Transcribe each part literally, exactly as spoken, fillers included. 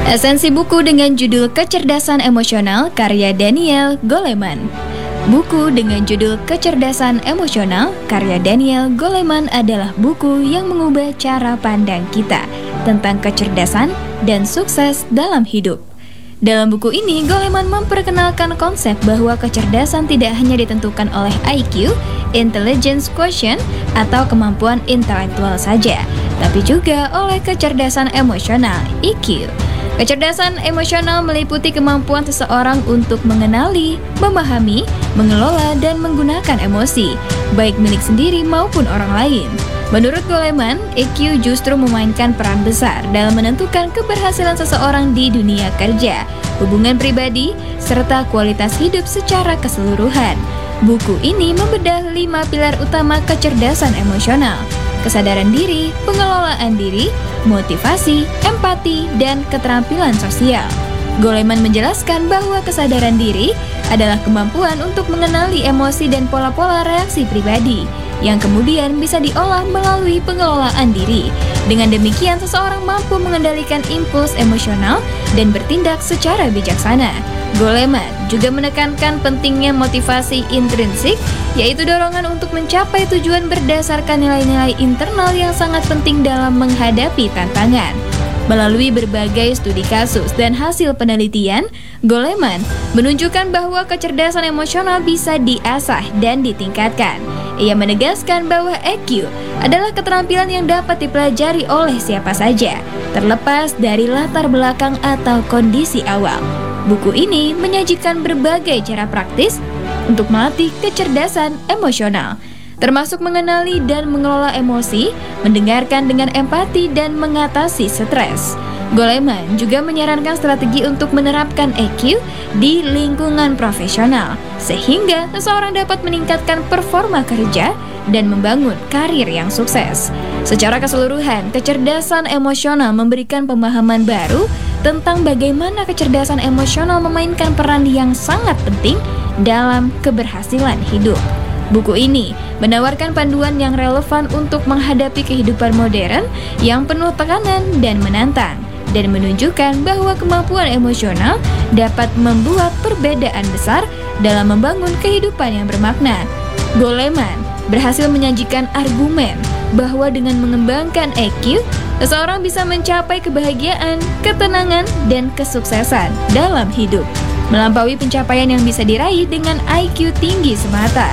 Esensi buku dengan judul Kecerdasan Emosional karya Daniel Goleman. Buku dengan judul Kecerdasan Emosional karya Daniel Goleman adalah buku yang mengubah cara pandang kita tentang kecerdasan dan sukses dalam hidup. Dalam buku ini, Goleman memperkenalkan konsep bahwa kecerdasan tidak hanya ditentukan oleh I Q, intelligence quotient, atau kemampuan intelektual saja, tapi juga oleh kecerdasan emosional, E Q. Kecerdasan emosional meliputi kemampuan seseorang untuk mengenali, memahami, mengelola, dan menggunakan emosi, baik milik sendiri maupun orang lain. Menurut Goleman, E Q justru memainkan peran besar dalam menentukan keberhasilan seseorang di dunia kerja, hubungan pribadi, serta kualitas hidup secara keseluruhan. Buku ini membedah lima pilar utama kecerdasan emosional: kesadaran diri, pengelolaan diri, motivasi, empati, dan keterampilan sosial. Goleman menjelaskan bahwa kesadaran diri adalah kemampuan untuk mengenali emosi dan pola-pola reaksi pribadi, yang kemudian bisa diolah melalui pengelolaan diri. Dengan demikian, seseorang mampu mengendalikan impuls emosional dan bertindak secara bijaksana. Goleman juga menekankan pentingnya motivasi intrinsik, yaitu dorongan untuk mencapai tujuan berdasarkan nilai-nilai internal yang sangat penting dalam menghadapi tantangan. Melalui berbagai studi kasus dan hasil penelitian, Goleman menunjukkan bahwa kecerdasan emosional bisa diasah dan ditingkatkan. Ia menegaskan bahwa E Q adalah keterampilan yang dapat dipelajari oleh siapa saja, terlepas dari latar belakang atau kondisi awal. Buku ini menyajikan berbagai cara praktis untuk melatih kecerdasan emosional, termasuk mengenali dan mengelola emosi, mendengarkan dengan empati, dan mengatasi stres. Goleman juga menyarankan strategi untuk menerapkan E Q di lingkungan profesional, sehingga seseorang dapat meningkatkan performa kerja dan membangun karir yang sukses. Secara keseluruhan, kecerdasan emosional memberikan pemahaman baru tentang bagaimana kecerdasan emosional memainkan peran yang sangat penting dalam keberhasilan hidup. Buku ini menawarkan panduan yang relevan untuk menghadapi kehidupan modern yang penuh tekanan dan menantang, dan menunjukkan bahwa kemampuan emosional dapat membuat perbedaan besar dalam membangun kehidupan yang bermakna. Goleman berhasil menyajikan argumen bahwa dengan mengembangkan E Q, seseorang bisa mencapai kebahagiaan, ketenangan, dan kesuksesan dalam hidup, melampaui pencapaian yang bisa diraih dengan I Q tinggi semata.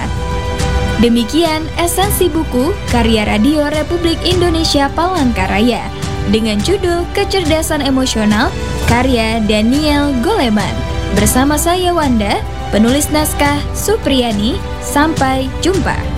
Demikian esensi buku karya Radio Republik Indonesia Palangkaraya dengan judul Kecerdasan Emosional karya Daniel Goleman. Bersama saya Wanda, penulis naskah Supriyani. Sampai jumpa.